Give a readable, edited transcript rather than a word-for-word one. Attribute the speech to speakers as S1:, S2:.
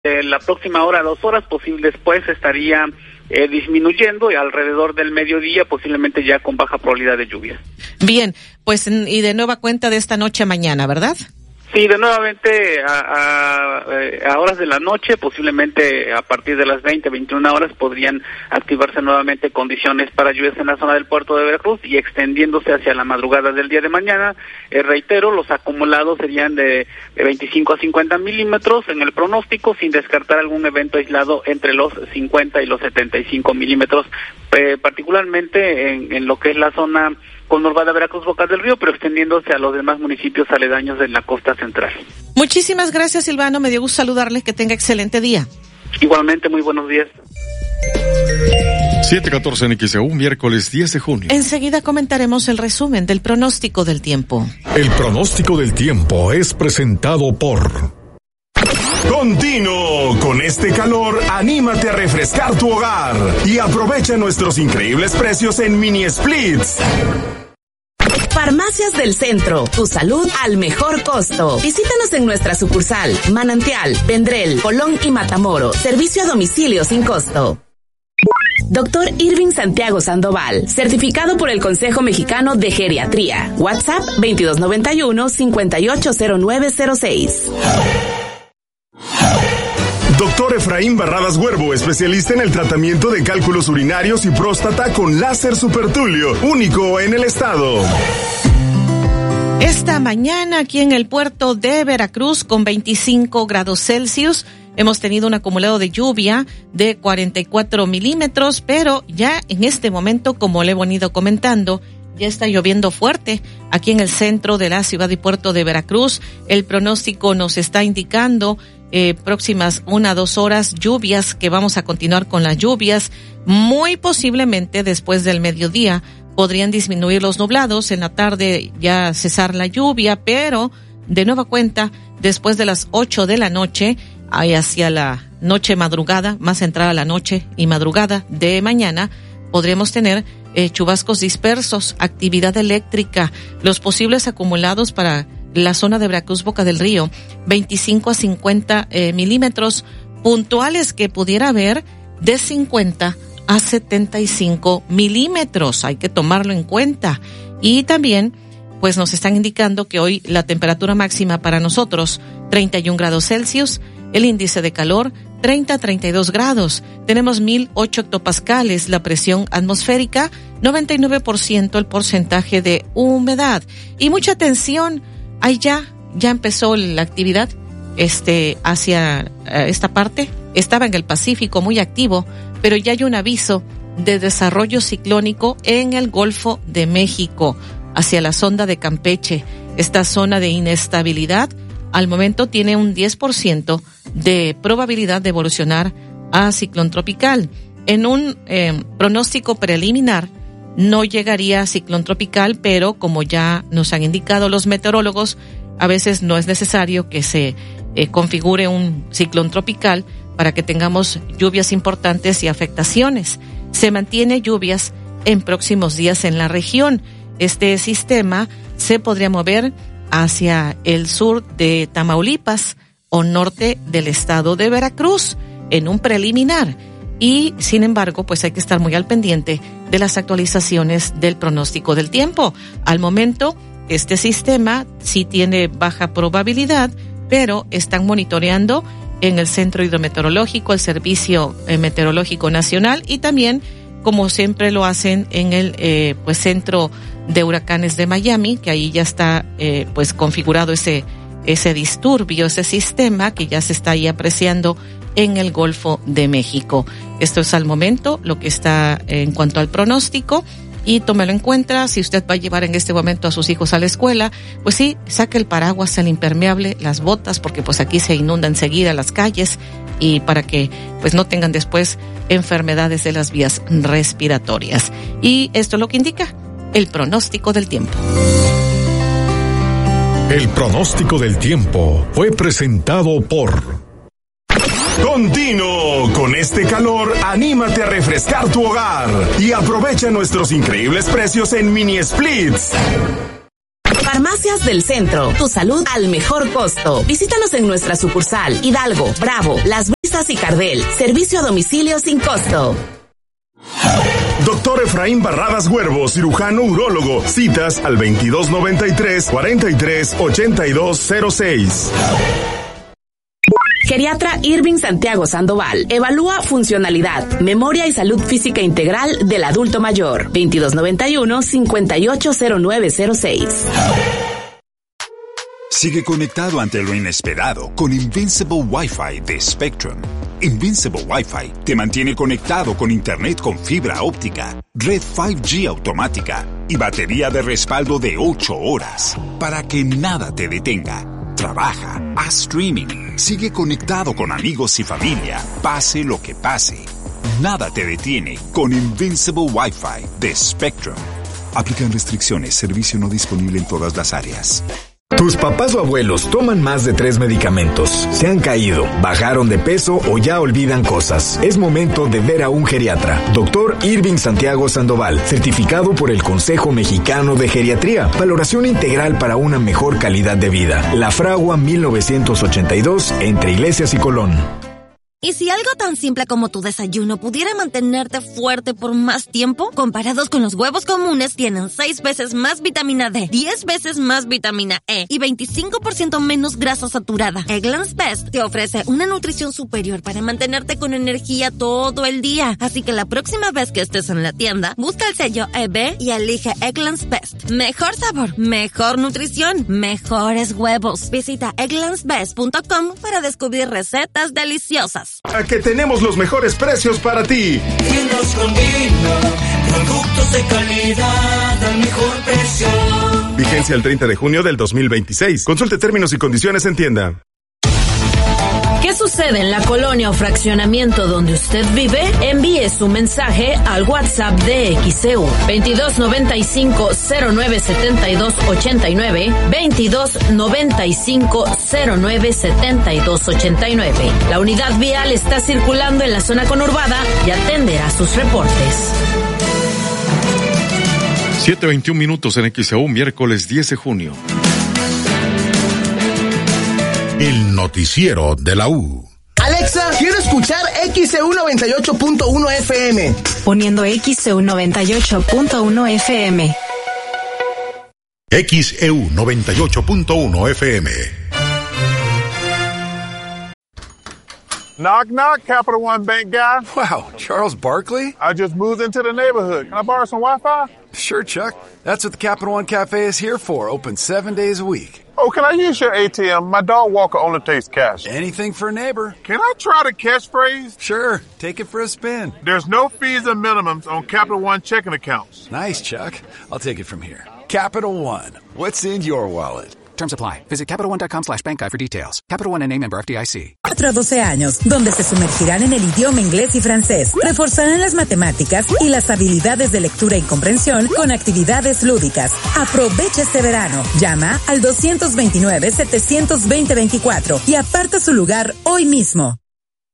S1: la próxima hora, 2 horas, después estaría disminuyendo y alrededor del mediodía posiblemente ya con baja probabilidad de lluvias.
S2: Bien, pues y de nueva cuenta de esta noche a mañana, ¿verdad?
S1: Sí, de nuevamente a horas de la noche, posiblemente a partir de las 21 horas podrían activarse nuevamente condiciones para lluvias en la zona del puerto de Veracruz y extendiéndose hacia la madrugada del día de mañana. Reitero, los acumulados serían de 25 a 50 milímetros en el pronóstico, sin descartar algún evento aislado entre los 50 y los 75 milímetros, particularmente en lo que es la zona conurbada Veracruz, Boca del Río, pero extendiéndose a los demás municipios aledaños de la costa central.
S2: Muchísimas gracias, Silvano. Me dio gusto saludarles. Que tenga excelente día.
S1: Igualmente, muy buenos días.
S3: 7:14 en XEU, miércoles 10 de junio.
S2: Enseguida comentaremos el resumen del pronóstico del tiempo.
S4: El pronóstico del tiempo es presentado por... Continuo, con este calor, anímate a refrescar tu hogar y aprovecha nuestros increíbles precios en mini splits.
S5: Farmacias del Centro, tu salud al mejor costo. Visítanos en nuestra sucursal, Manantial, Vendrell, Colón y Matamoros. Servicio a domicilio sin costo. Dr. Irving Santiago Sandoval, certificado por el Consejo Mexicano de Geriatría. WhatsApp 2291-580906.
S4: Doctor Efraín Barradas Huervo, especialista en el tratamiento de cálculos urinarios y próstata con láser supertulio, único en el estado.
S2: Esta mañana aquí en el puerto de Veracruz con 25 grados Celsius hemos tenido un acumulado de lluvia de 44 milímetros, pero ya en este momento, como le he venido comentando, ya está lloviendo fuerte aquí en el centro de la ciudad y puerto de Veracruz. El pronóstico nos está indicando próximas 1 a 2 horas lluvias, que vamos a continuar con las lluvias. Muy posiblemente después del mediodía podrían disminuir los nublados, en la tarde ya cesar la lluvia, pero de nueva cuenta después de las 8 de la noche hacia la noche madrugada, más entrada la noche y madrugada de mañana, podremos tener chubascos dispersos, actividad eléctrica, los posibles acumulados para la zona de Veracruz, Boca del Río, 25 a 50 milímetros puntuales, que pudiera haber de 50 a 75 milímetros. Hay que tomarlo en cuenta. Y también, pues nos están indicando que hoy la temperatura máxima para nosotros, 31 grados Celsius, el índice de calor, 30 a 32 grados. Tenemos 1008 hectopascales, la presión atmosférica, 99% el porcentaje de humedad. Y mucha atención, ahí ya empezó la actividad hacia esta parte. Estaba en el Pacífico muy activo, pero ya hay un aviso de desarrollo ciclónico en el Golfo de México, hacia la sonda de Campeche. Esta zona de inestabilidad al momento tiene un 10% de probabilidad de evolucionar a ciclón tropical. En un pronóstico preliminar no llegaría a ciclón tropical, pero como ya nos han indicado los meteorólogos, a veces no es necesario que se configure un ciclón tropical para que tengamos lluvias importantes y afectaciones. Se mantiene lluvias en próximos días en la región. Este sistema se podría mover hacia el sur de Tamaulipas o norte del estado de Veracruz en un preliminar. Y sin embargo, pues hay que estar muy al pendiente de las actualizaciones del pronóstico del tiempo. Al momento, este sistema sí tiene baja probabilidad, pero están monitoreando en el Centro Hidrometeorológico, el Servicio Meteorológico Nacional, y también, como siempre lo hacen, en el Centro de Huracanes de Miami, que ahí ya está pues configurado ese disturbio, ese sistema que ya se está ahí apreciando en el Golfo de México. Esto es al momento lo que está en cuanto al pronóstico, y tómelo en cuenta. Si usted va a llevar en este momento a sus hijos a la escuela, pues sí, saque el paraguas, el impermeable, las botas, porque pues aquí se inunda enseguida las calles, y para que pues no tengan después enfermedades de las vías respiratorias. Y esto es lo que indica el pronóstico del tiempo.
S4: El pronóstico del tiempo fue presentado por... Continuo, con este calor, anímate a refrescar tu hogar y aprovecha nuestros increíbles precios en mini splits.
S5: Farmacias del Centro, tu salud al mejor costo. Visítanos en nuestra sucursal Hidalgo, Bravo, Las Risas y Cardel. Servicio a domicilio sin costo.
S4: Doctor Efraín Barradas Huervo, cirujano urólogo. Citas al 2293-438206.
S5: Geriatra Irving Santiago Sandoval evalúa funcionalidad, memoria y salud física integral del adulto mayor. 2291-580906.
S6: Sigue conectado ante lo inesperado con Invincible Wi-Fi de Spectrum. Invincible Wi-Fi te mantiene conectado con internet con fibra óptica, red 5G automática y batería de respaldo de 8 horas para que nada te detenga. Trabaja, haz streaming, sigue conectado con amigos y familia, pase lo que pase. Nada te detiene con Invincible Wi-Fi de Spectrum. Aplican restricciones, servicio no disponible en todas las áreas.
S7: Tus papás o abuelos toman más de 3 medicamentos, se han caído, bajaron de peso o ya olvidan cosas. Es momento de ver a un geriatra. Dr. Irving Santiago Sandoval, certificado por el Consejo Mexicano de Geriatría. Valoración integral para una mejor calidad de vida. La Fragua 1982, entre Iglesias y Colón.
S8: ¿Y si algo tan simple como tu desayuno pudiera mantenerte fuerte por más tiempo? Comparados con los huevos comunes, tienen 6 veces más vitamina D, 10 veces más vitamina E y 25% menos grasa saturada. Eggland's Best te ofrece una nutrición superior para mantenerte con energía todo el día. Así que la próxima vez que estés en la tienda, busca el sello EB y elige Eggland's Best. Mejor sabor, mejor nutrición, mejores huevos. Visita egglandsbest.com para descubrir recetas deliciosas.
S4: A que tenemos los mejores precios para ti.
S9: Tiendas Condino, productos de calidad al mejor precio.
S4: Vigencia el 30 de junio del 2026. Consulte términos y condiciones en tienda.
S10: ¿Qué sucede en la colonia o fraccionamiento donde usted vive? Envíe su mensaje al WhatsApp de XEU 2295-097289, 2295-097289. La unidad vial está circulando en la zona conurbada y atenderá sus reportes.
S3: 7:21 minutos en XEU, miércoles 10 de junio.
S11: El noticiero de la U.
S12: Alexa, quiero escuchar XEU 98.1 FM.
S13: Poniendo XEU 98.1 FM.
S11: XEU 98.1 FM.
S14: Knock, knock, Capital One Bank guy.
S15: Wow, Charles Barkley?
S14: I just moved into the neighborhood. Can I borrow some Wi-Fi?
S15: Sure, Chuck. That's what the Capital One Cafe is here for, open 7 days a week.
S14: Oh, can I use your ATM? My dog walker only takes cash.
S15: Anything for a neighbor.
S14: Can I try the catchphrase?
S15: Sure, take it for a spin.
S14: There's no fees and minimums on Capital One checking accounts.
S15: Nice, Chuck. I'll take it from here. Capital One. What's in your wallet?
S16: Terms apply. Visit CapitalOne.com/bankguide for details. Capital One and member FDIC.
S17: 4 a 12 años, donde se sumergirán en el idioma inglés y francés, reforzarán las matemáticas y las habilidades de lectura y comprensión con actividades lúdicas. Aprovecha este verano. Llama al 229-720-24 y aparta su lugar hoy mismo.